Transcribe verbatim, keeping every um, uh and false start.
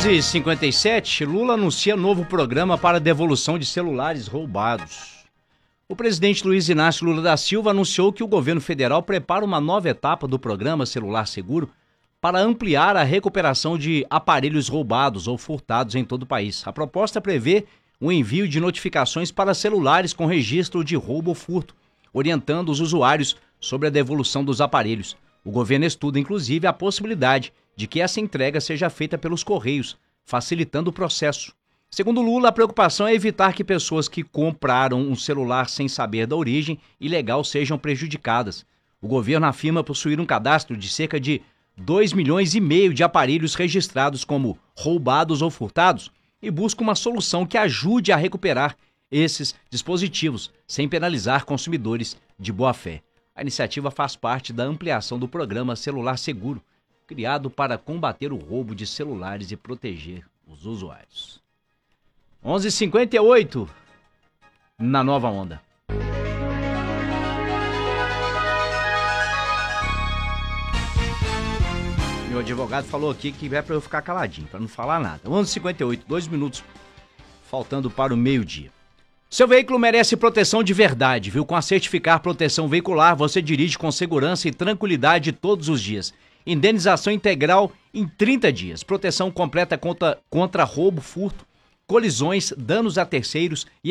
onze e cinquenta e sete, Lula anuncia novo programa para devolução de celulares roubados. O presidente Luiz Inácio Lula da Silva anunciou que o governo federal prepara uma nova etapa do programa Celular Seguro para ampliar a recuperação de aparelhos roubados ou furtados em todo o país. A proposta prevê o envio de notificações para celulares com registro de roubo ou furto, orientando os usuários sobre a devolução dos aparelhos. O governo estuda, inclusive, a possibilidade de que essa entrega seja feita pelos Correios, facilitando o processo. Segundo Lula, a preocupação é evitar que pessoas que compraram um celular sem saber da origem ilegal sejam prejudicadas. O governo afirma possuir um cadastro de cerca de dois milhões e meio de aparelhos registrados como roubados ou furtados e busca uma solução que ajude a recuperar esses dispositivos, sem penalizar consumidores de boa-fé. A iniciativa faz parte da ampliação do programa Celular Seguro, criado para combater o roubo de celulares e proteger os usuários. onze e cinquenta e oito, na Nova Onda. Meu advogado falou aqui que é para eu ficar caladinho, para não falar nada. onze e cinquenta e oito, dois minutos faltando para o meio-dia. Seu veículo merece proteção de verdade, viu? Com a Certificar Proteção Veicular, você dirige com segurança e tranquilidade todos os dias. Indenização integral em trinta dias. Proteção completa contra, contra roubo, furto, colisões, danos a terceiros e